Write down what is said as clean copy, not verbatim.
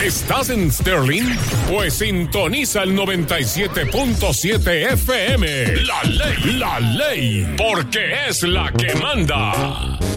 ¿Estás en Sterling? Pues sintoniza el 97.7 FM. La ley, porque es la que manda.